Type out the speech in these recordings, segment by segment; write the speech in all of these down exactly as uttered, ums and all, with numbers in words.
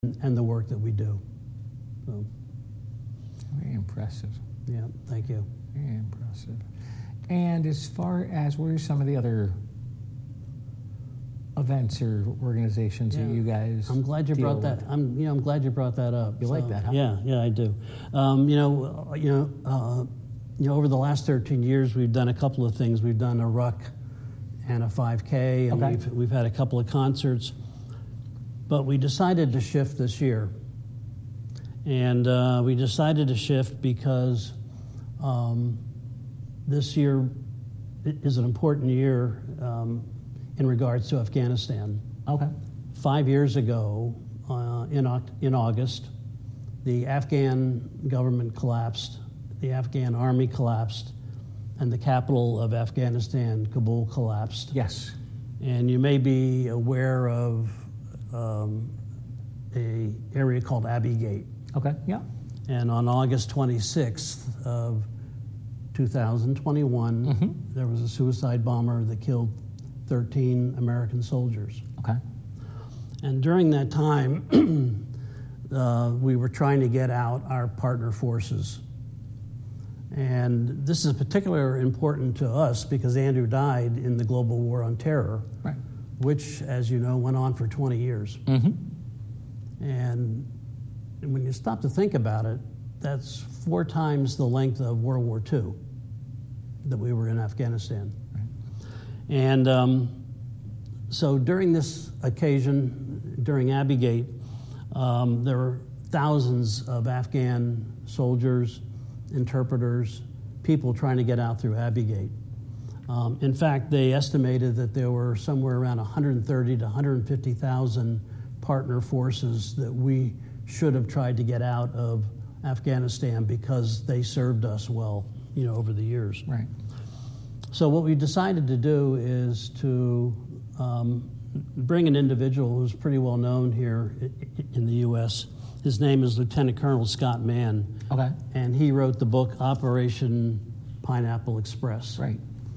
and the work that we do. So, very impressive. Yeah, thank you. Very impressive. And as far as, what are some of the other events or organizations yeah. that you guys I'm glad you brought that. with? I'm, you know, I'm glad you brought that up. You so, like that, huh? Yeah, yeah, I do. Um, you know, you know, uh, you know, over the last thirteen years, we've done a couple of things. We've done a ruck and a five K, and Okay. we've we've had a couple of concerts. But we decided to shift this year, and uh, we decided to shift because um, this year is an important year um, in regards to Afghanistan. Okay. Five years ago, uh, in, in August, the Afghan government collapsed, the Afghan army collapsed, and the capital of Afghanistan, Kabul, collapsed. Yes. And you may be aware of um, a area called Abbey Gate. Okay, yeah. And on August twenty-sixth of two thousand twenty-one, mm-hmm. there was a suicide bomber that killed thirteen American soldiers. Okay. And during that time, uh, we were trying to get out our partner forces. And this is particularly important to us because Andrew died in the global war on terror, right. which, as you know, went on for twenty years. Mm-hmm. And when you stop to think about it, that's four times the length of World War Two that we were in Afghanistan. Right. And um, so during this occasion, during Abbey Gate, um, there were thousands of Afghan soldiers, interpreters, people trying to get out through Abbey Gate. Um, in fact, they estimated that there were somewhere around one hundred thirty to one hundred fifty thousand partner forces that we should have tried to get out of Afghanistan because they served us well, you know, over the years. Right. So what we decided to do is to um, bring an individual who's pretty well known here in the U S His name is Lieutenant Colonel Scott Mann. Okay. And he wrote the book Operation Pineapple Express. Right.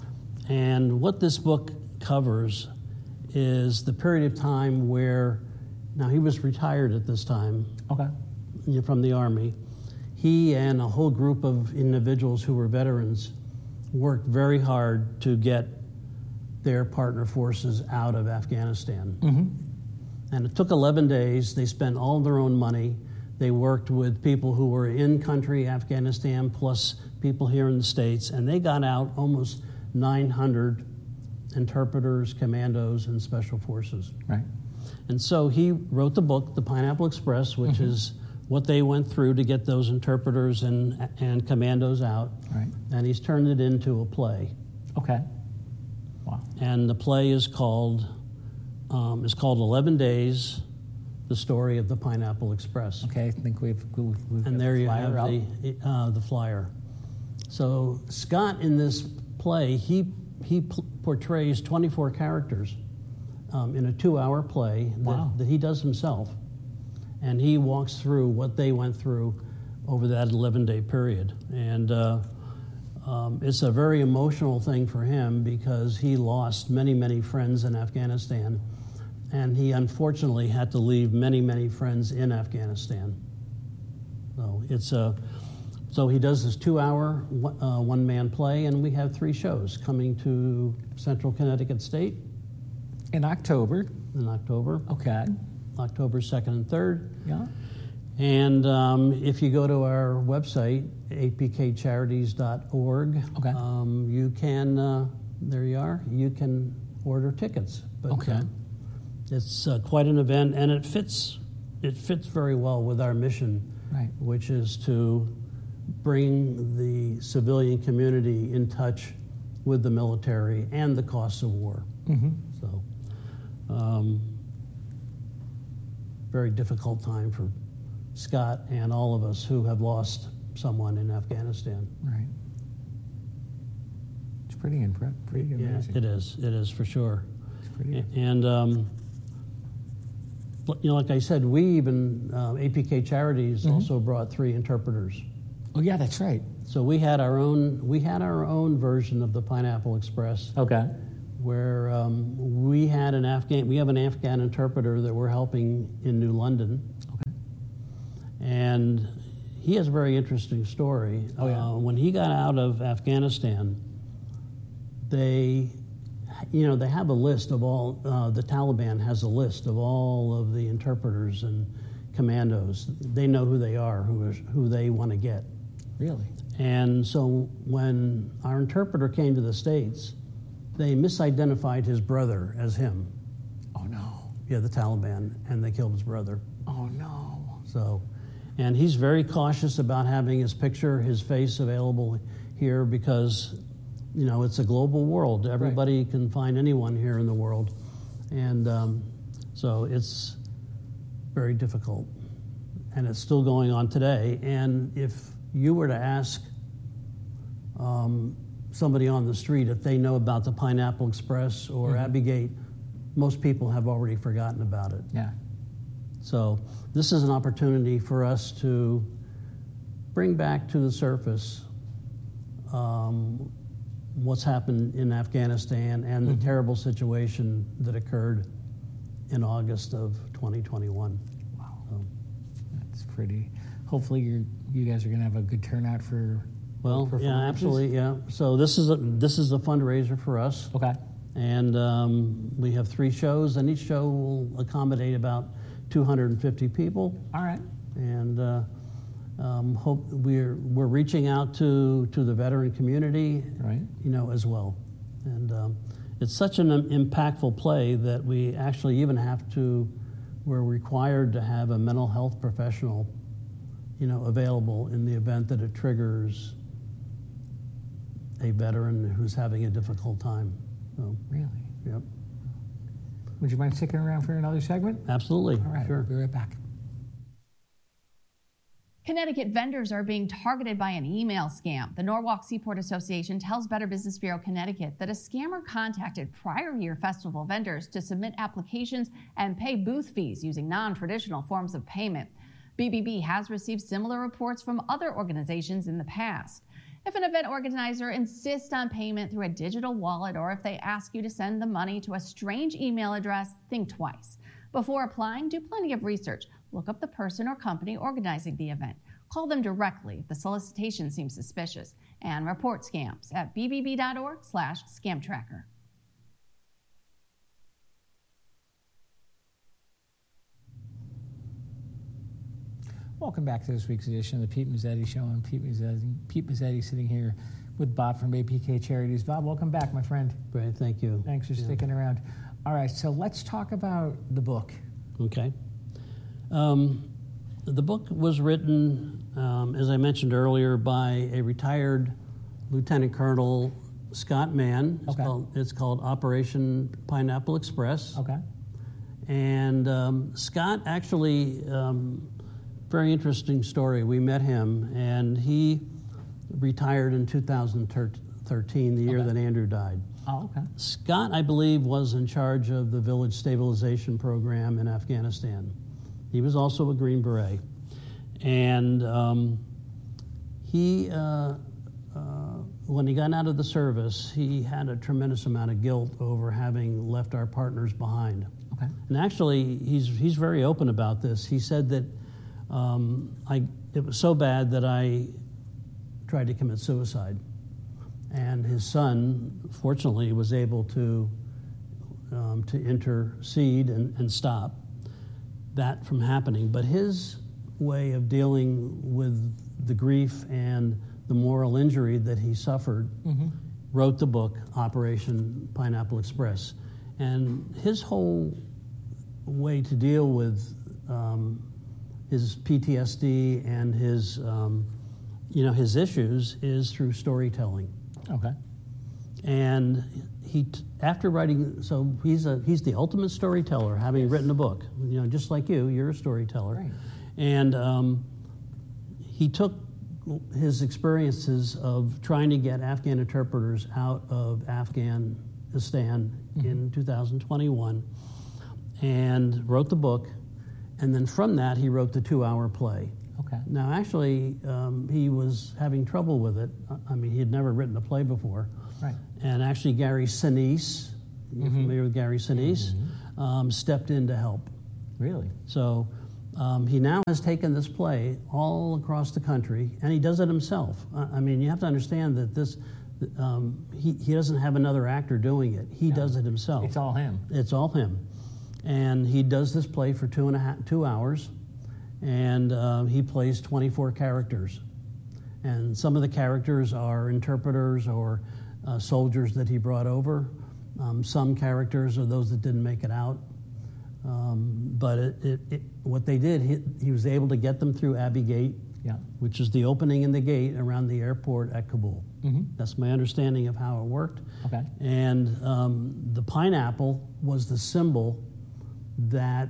And what this book covers is the period of time where, now he was retired at this time, Okay. you know, from the Army. He and a whole group of individuals who were veterans worked very hard to get their partner forces out of Afghanistan. Mm-hmm. And it took eleven days. They spent all their own money. They worked with people who were in country, Afghanistan, plus people here in the States, and they got out almost nine hundred interpreters, commandos, and special forces. Right. And so he wrote the book, The Pineapple Express, which mm-hmm. is what they went through to get those interpreters and and commandos out. Right. And he's turned it into a play. Okay. Wow. And the play is called um, is called eleven Days, The Story of the Pineapple Express. Okay, I think we've, we've, we've And got there the you flyer have out. the uh, the flyer. So Scott in this play, he he p- portrays twenty-four characters um, in a two-hour play that, Wow. that he does himself, and he walks through what they went through over that eleven-day period. And uh, um, it's a very emotional thing for him because he lost many, many friends in Afghanistan, and he unfortunately had to leave many, many friends in Afghanistan. So it's a so he does this two-hour uh, one-man play, and we have three shows coming to Central Connecticut State In October. in October, Okay. October second and third. Yeah. And um, if you go to our website, a p k charities dot org, Okay. um, you can, uh, there you are, you can order tickets. But, Okay. uh, it's uh, quite an event, and it fits, it fits very well with our mission, Right. which is to bring the civilian community in touch with the military and the costs of war. Mm-hmm. So, um, very difficult time for Scott and all of us who have lost someone in Afghanistan. Right. It's pretty impressive. Pretty amazing. Yeah, it is. It is for sure. It's pretty. And um, you know, like I said, we even uh, A P K Charities mm-hmm. also brought three interpreters. Oh yeah, that's right. So we had our own. We had our own version of the Pineapple Express. Okay. where um, we had an Afghan, we have an Afghan interpreter that we're helping in New London. Okay. And he has a very interesting story. Oh, yeah. Uh, when he got out of Afghanistan, they, you know, they have a list of all, uh, the Taliban has a list of all of the interpreters and commandos. They know who they are, who is, who they want to get. Really? And so when our interpreter came to the States, they misidentified his brother as him. Oh, no. Yeah, the Taliban, and they killed his brother. Oh, no. So, and he's very cautious about having his picture, his face available here because, you know, it's a global world. Everybody right. can find anyone here in the world. And um, so it's very difficult. And it's still going on today. And if you were to ask um, somebody on the street if they know about the Pineapple Express or mm-hmm. Abbey Gate, most people have already forgotten about it. Yeah. So this is an opportunity for us to bring back to the surface um, what's happened in Afghanistan and mm-hmm. the terrible situation that occurred in August of twenty twenty-one. Wow. So, that's pretty. Hopefully you're, you guys are going to have a good turnout for Well, yeah, absolutely, yeah. So this is a, this is a fundraiser for us. Okay. And um, we have three shows, and each show will accommodate about two hundred fifty people. All right. And uh, um, hope we're we're reaching out to, to the veteran community, right? You know, as well. And um, it's such an impactful play that we actually even have to, we're required to have a mental health professional, you know, available in the event that it triggers a veteran who's having a difficult time. So, really? Yep. Would you mind sticking around for another segment? Absolutely. All right, sure. We'll be right back. Connecticut vendors are being targeted by an email scam. The Norwalk Seaport Association tells Better Business Bureau Connecticut that a scammer contacted prior year festival vendors to submit applications and pay booth fees using non-traditional forms of payment. B B B has received similar reports from other organizations in the past. If an event organizer insists on payment through a digital wallet, or if they ask you to send the money to a strange email address, think twice. Before applying, do plenty of research. Look up the person or company organizing the event. Call them directly if the solicitation seems suspicious. And report scams at b b b dot org slash scam tracker. Welcome back to this week's edition of the Pete Mazzetti Show. I'm Pete Mazzetti, Pete Mazzetti sitting here with Bob from A P K Charities. Bob, welcome back, my friend. Great, thank you. Thanks for yeah. sticking around. All right, so let's talk about the book. Okay. Um, the book was written, um, as I mentioned earlier, by a retired Lieutenant Colonel Scott Mann. It's, okay. called, it's called Operation Pineapple Express. Okay. And um, Scott actually... Um, Very interesting story. We met him, and he retired in two thousand thirteen, the year okay. that Andrew died. Oh, okay. Scott, I believe, was in charge of the village stabilization program in Afghanistan. He was also a Green Beret. And um, he, uh, uh, when he got out of the service, he had a tremendous amount of guilt over having left our partners behind. Okay. And actually, he's he's very open about this. He said that Um, I, it was so bad that I tried to commit suicide. And his son, fortunately, was able to um, to intercede and, and stop that from happening. But his way of dealing with the grief and the moral injury that he suffered mm-hmm. wrote the book, Operation Pineapple Express. And his whole way to deal with um, his P T S D and his, um, you know, his issues is through storytelling. Okay. And he, after writing, so he's a he's the ultimate storyteller, having yes. written a book. You know, just like you, you're a storyteller. Right. And um, he took his experiences of trying to get Afghan interpreters out of Afghanistan mm-hmm. in two thousand twenty-one, and wrote the book. And then from that, he wrote the two-hour play. Okay. Now, actually, um, he was having trouble with it. I mean, he had never written a play before. Right. And actually, Gary Sinise, you're Mm-hmm. familiar with Gary Sinise, Mm-hmm. um, stepped in to help. Really? So um, he now has taken this play all across the country, and he does it himself. I, I mean, you have to understand that this, um, he, he doesn't have another actor doing it. He No. does it himself. It's all him. It's all him. And he does this play for two and a half, two hours, and uh, he plays twenty-four characters. And some of the characters are interpreters or uh, soldiers that he brought over. Um, some characters are those that didn't make it out. Um, but it, it, it, what they did, he, he was able to get them through Abbey Gate, Yeah. which is the opening in the gate around the airport at Kabul. Mm-hmm. That's my understanding of how it worked. Okay. And um, the pineapple was the symbol that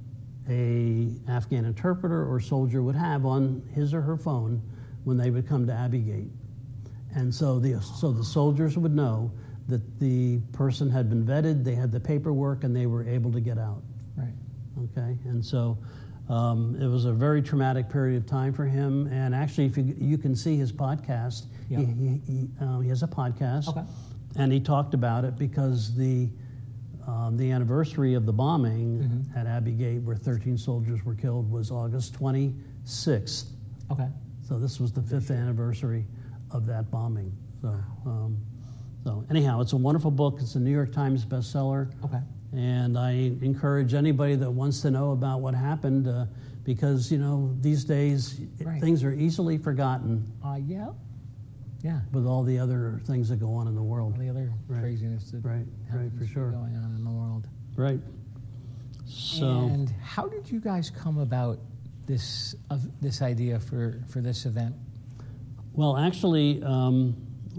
a Afghan interpreter or soldier would have on his or her phone when they would come to Abbey Gate. And so the, so the soldiers would know that the person had been vetted, they had the paperwork, and they were able to get out. Right. Okay, and so um, it was a very traumatic period of time for him. And actually, if you, you can see his podcast, Yeah. he, he, he, um, he has a podcast, Okay. and he talked about it because the um, the anniversary of the bombing Mm-hmm. at Abbey Gate, where thirteen soldiers were killed, was August twenty-sixth. Okay. So this was the fifth anniversary of that bombing. So, um, so anyhow, it's a wonderful book. It's a New York Times bestseller. Okay. And I encourage anybody that wants to know about what happened, uh, because, you know, these days Right. things are easily forgotten Uh, yeah. Yeah. with all the other things that go on in the world. All the other Right. craziness that Right, right, happens for sure. going on in the world. Right. So, And how did you guys come about this of this idea for, for this event? well, actually, um,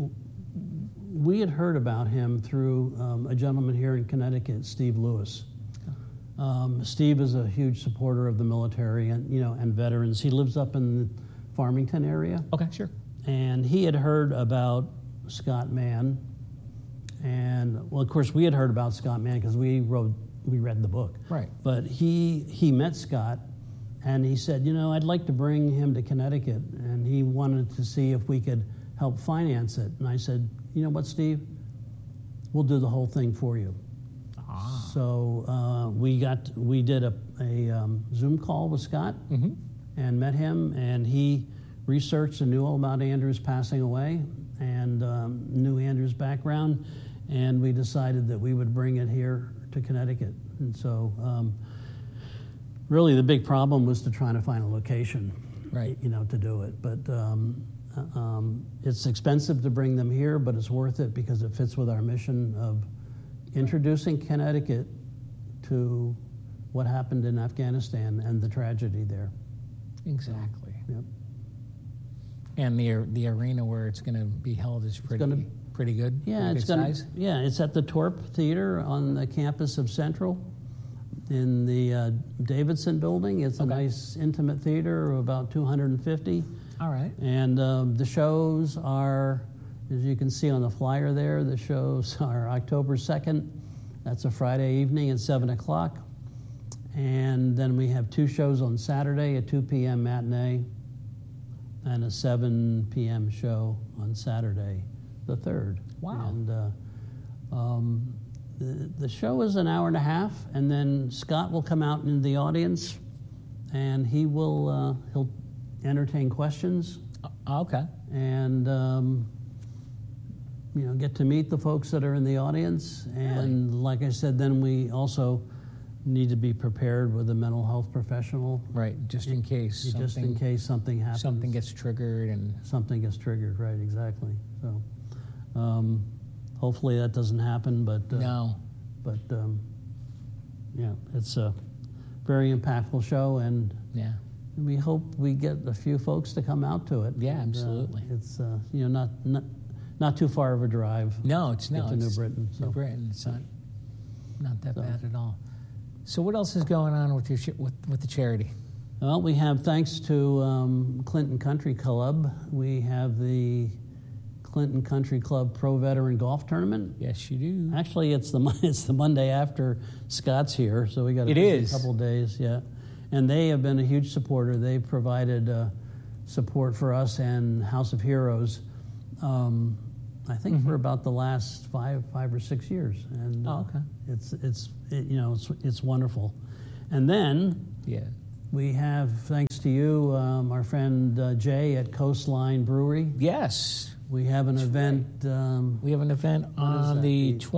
we had heard about him through um, a gentleman here in Connecticut, Steve Lewis. Um, Steve is a huge supporter of the military and, you know, and veterans. He lives up in the Farmington area. Okay, sure. And he had heard about Scott Mann, and well, of course, we had heard about Scott Mann because we wrote, we read the book. Right. But he he met Scott, and he said, you know, I'd like to bring him to Connecticut, and he wanted to see if we could help finance it. And I said, you know what, Steve, we'll do the whole thing for you. Ah. So uh, we got we did a, a um, Zoom call with Scott Mm-hmm. and met him, and he researched and knew all about Andrew's passing away and um, knew Andrew's background, and we decided that we would bring it here to Connecticut. And so um, really the big problem was to try to find a location, Right. you know, to do it. But um, uh, um, it's expensive to bring them here, but it's worth it because it fits with our mission of introducing Connecticut to what happened in Afghanistan and the tragedy there. Exactly. Yep. And the the arena where it's going to be held is pretty gonna- pretty good. Yeah, pretty it's good gonna, size. yeah, it's at the Torp Theater on the campus of Central in the uh, Davidson building. It's a Okay. nice intimate theater of about two hundred fifty. All right. And um, the shows are, as you can see on the flyer there, the shows are October second. That's a Friday evening at seven o'clock. And then we have two shows on Saturday, a two p.m. matinee and a seven p.m. show on Saturday, the third. Wow. And uh, um, the, the show is an hour and a half, and then Scott will come out into the audience, and he will uh, he'll entertain questions Uh, okay. and um, you know, get to meet the folks that are in the audience. And like I said, then we also need to be prepared with a mental health professional, Right. Just in case just in something case something happens. something gets triggered and something gets triggered. Right, exactly. So um, hopefully that doesn't happen. But uh, no. but um, yeah, it's a very impactful show, and Yeah. we hope we get a few folks to come out to it. Yeah, And, uh, absolutely. it's uh, you know not, not not too far of a drive. No, it's no. to New it's Britain, so. New Britain. It's not not that So. bad at all. So what else is going on with your ch- with with the charity? Well, we have, thanks to um, Clinton Country Club, we have the Clinton Country Club Pro Veteran Golf Tournament. Yes, you do. Actually, it's the Mon- it's the Monday after Scott's here, so we got a It busy is. couple days. Yeah, and they have been a huge supporter. They've provided uh, support for us and House of Heroes. Um, I think Mm-hmm. for about the last five, five or six years, and Oh, uh, okay. it's it's it, you know it's it's wonderful. And then Yeah. we have, thanks to you, um, our friend uh, Jay at Coastline Brewery. Yes. We have an event. Um, We have an event is on that? the The-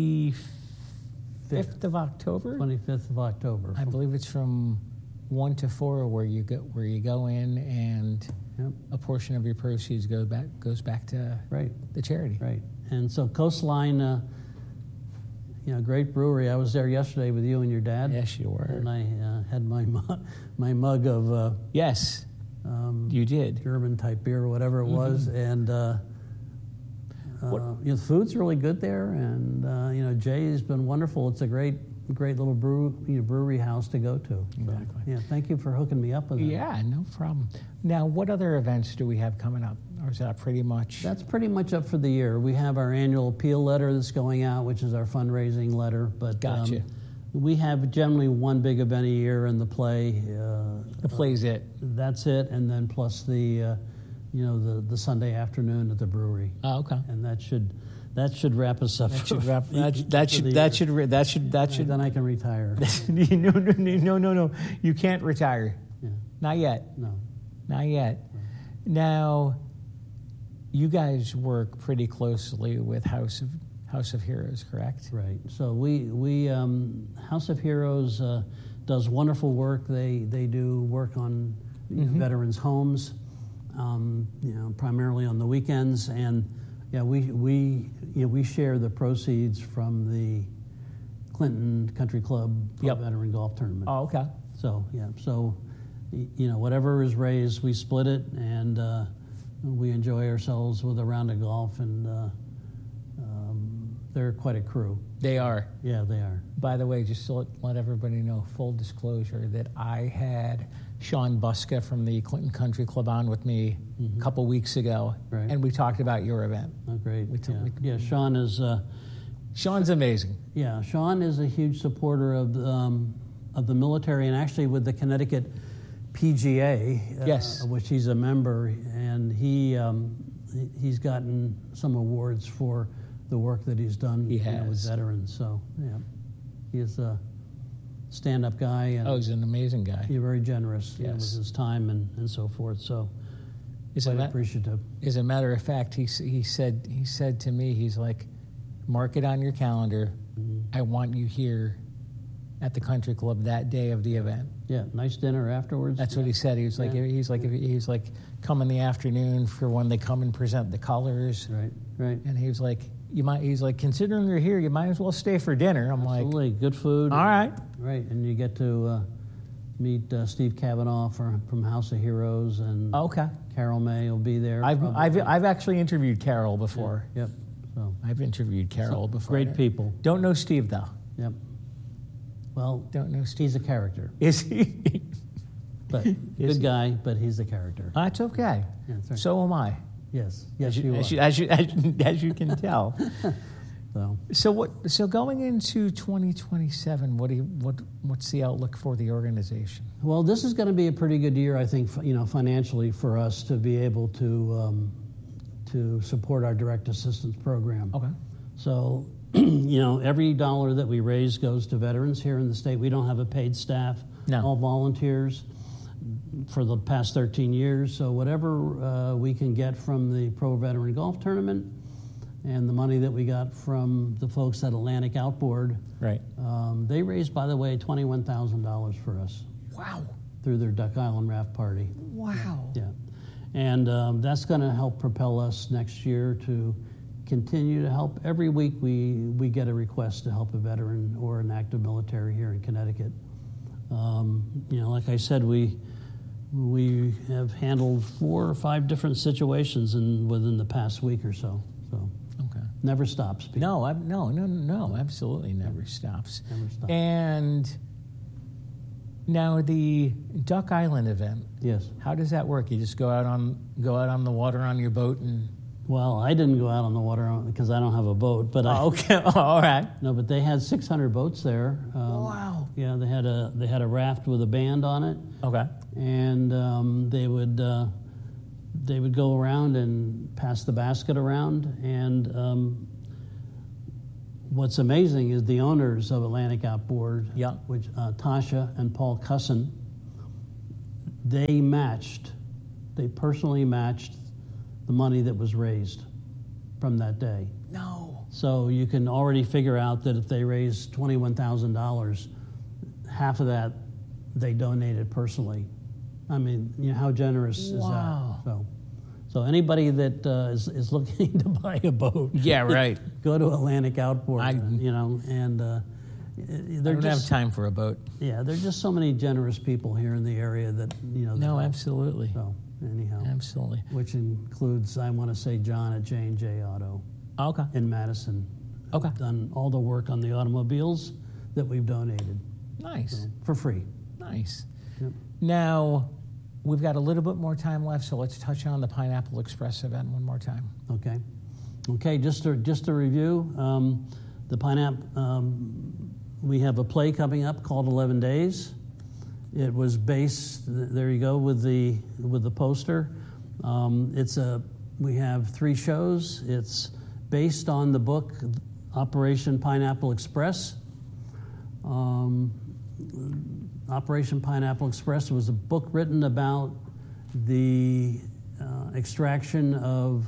twenty-fifth of October. twenty-fifth of October. I believe it's from one to four, where you go where you go in, and Yep, a portion of your proceeds go back goes back to right, the charity. right. And so Coastline, uh, you know, great brewery. I was there yesterday with you and your dad. Yes, you were. And I uh, had my mu- my mug of uh, Yes, um, you did. German type beer or whatever it was, and uh, What- uh, you know, the food's really good there, and uh, you know, Jay's been wonderful. It's a great, great little brew, you know, brewery house to go to. So, Exactly. yeah, thank you for hooking me up with that. Yeah, no problem. Now, what other events do we have coming up? Or is that pretty much? That's pretty much up for the year. We have our annual appeal letter that's going out, which is our fundraising letter. But Gotcha. um, we have generally one big event a year in the play. Uh, the play's it. That's it, and then plus the, uh, you know, the, the Sunday afternoon at the brewery, Oh, okay. and that should that should wrap us up. That should wrap. for- That, for that the should. year. That should. re- That should. That should. Then I can retire. no, no, no, no, no. You can't retire. Yeah, Not yet. no. Not yet. Now, you guys work pretty closely with House of House of Heroes, correct? Right. So we we um, House of Heroes uh, does wonderful work. They they do work on you know, Mhm. veterans' homes, um, you know, primarily on the weekends. And yeah, we we you know, we share the proceeds from the Clinton Country Club Pro Yep. Veteran Golf Tournament. Oh, okay. So yeah, so y- you know, whatever is raised, we split it, and uh, we enjoy ourselves with a round of golf. And uh, um, they're quite a crew. They are. Yeah, they are. By the way, just to let, let everybody know, full disclosure, that I had Sean Buska from the Clinton Country Club on with me a couple weeks ago, Right. and we talked about your event. Oh, great. We took- yeah. we- yeah, Sean is. Uh, Sean's amazing. yeah, Sean is a huge supporter of um, of the military, and actually with the Connecticut P G A, uh, Yes. of which he's a member, and he um, he- he's gotten some awards for the work that he's done He you know, with has. veterans. So yeah, he's a stand-up guy, and Oh, he's an amazing guy. he's very generous you know, with Yes. his time and, and so forth. So As a, quite ma- appreciative. as a matter of fact, he s- he said he said to me, he's like, mark it on your calendar. I want you here at the country club that day of the event. Yeah, nice dinner afterwards. That's what he said. He was like, Yeah. he's like, he's like, come in the afternoon for when they come and present the colors. Right, right. And he was like, you might. He's like, considering you're here, you might as well stay for dinner. I'm like, Absolutely, good food. all right. Right, and you get to uh, meet uh, Steve Kavanaugh from, from House of Heroes, and Okay. Carol May will be there. I've probably. I've I've actually interviewed Carol before. Yep. So I've interviewed Carol before. great people. Don't know Steve though. Yep. Well, Don't know Steve. he's a character, Is he? but Is good he? guy. But he's a character. That's okay. Yeah, that's right. So am I. Yes, yes, As you, you are. as you, as you, as you, as you can tell. So So what? So going into twenty twenty-seven, what do you, what what's the outlook for the organization? well, this is going to be a pretty good year, I think. You know, financially for us to be able to um, to support our direct assistance program. Okay. So, you know, every dollar that we raise goes to veterans here in the state. We don't have a paid staff, No. all volunteers for the past thirteen years. So whatever uh, we can get from the Pro Veteran Golf Tournament and the money that we got from the folks at Atlantic Outboard, Right. um, they raised, by the way, twenty-one thousand dollars for us Wow. through their Duck Island Raft Party. Wow. Yeah, and um, that's going to help propel us next year to continue to help. Every week we, we get a request to help a veteran or an active military here in Connecticut. Um, you know, like I said, we we have handled four or five different situations in within the past week or so. So Okay. never stops. Pete. No, I'm, no, no, no, absolutely never stops. Never stops. And now the Duck Island event, Yes. how does that work? You just go out on go out on the water on your boat and. Well, I didn't go out on the water because I don't have a boat, but I. Oh, okay. All right. No, but they had six hundred boats there. Um, Wow. Yeah, they had a they had a raft with a band on it, Okay. and um, they would uh, they would go around and pass the basket around. And um, what's amazing is the owners of Atlantic Outboard, yeah. which uh, Tasha and Paul Cusson, they matched, they personally matched the money that was raised from that day. No. So you can already figure out that if they raised twenty-one thousand dollars, half of that they donated personally. I mean, you know, how generous Wow. is that? So, so anybody that uh, is, is looking to buy a boat, Yeah, right. go to Atlantic Outboard. I- you know, and uh, I they're don't just have time for a boat. yeah, there's just so many generous people here in the area that you know. No, that- absolutely. So anyhow, Absolutely. which includes, I want to say, John at J and J Auto Okay. in Madison. Okay. Done all the work on the automobiles that we've donated Nice. so, for free. Nice. Yep. Now, we've got a little bit more time left, so let's touch on the Pineapple Express event one more time. Okay. Okay, just to, just to review, um, the Pineapple, um, we have a play coming up called eleven days. It was based, there you go, with the, with the poster. Um, it's a, we have three shows. It's based on the book Operation Pineapple Express. Um, Operation Pineapple Express was a book written about the uh, extraction of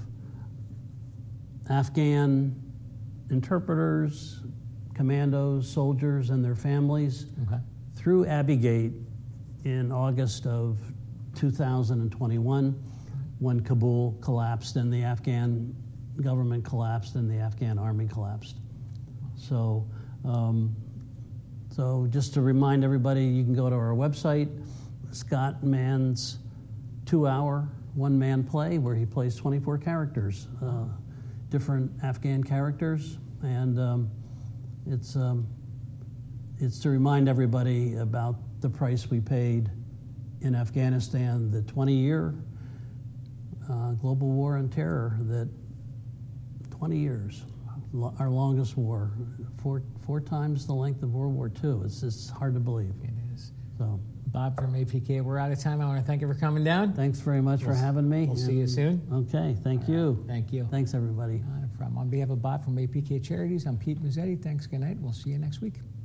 Afghan interpreters, commandos, soldiers, and their families Okay. through Abbey Gate in August of two thousand twenty-one, when Kabul collapsed and the Afghan government collapsed and the Afghan army collapsed. So, um, so just to remind everybody, you can go to our website, Scott Mann's two-hour one-man play where he plays twenty-four characters, uh, different Afghan characters, and um, it's um, it's to remind everybody about the price we paid in Afghanistan, the twenty-year uh, global war on terror, that twenty years, lo- our longest war, four four times the length of World War Two. It's it's hard to believe. It is. So Bob from A P K, we're out of time. I want to thank you for coming down. thanks very much We'll for s- having me. we'll see you and- soon. Okay, thank you. Thank you. Thanks, everybody. Not a problem. On behalf of Bob from A P K Charities, I'm Pete Mazzetti. Thanks. Good night. We'll see you next week.